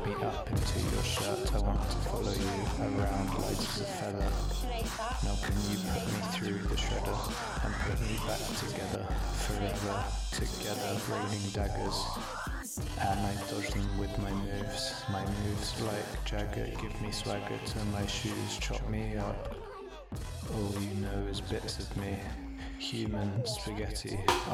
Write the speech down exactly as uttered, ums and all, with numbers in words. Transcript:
me up into your shirt. I want to follow you around light as a feather. Now can you put me through the shredder and put me back together, forever together, raining daggers. And I dodge them with my moves, my moves like Jagger, give me swagger to my shoes, chop me up. All you know is bits of me, human spaghetti.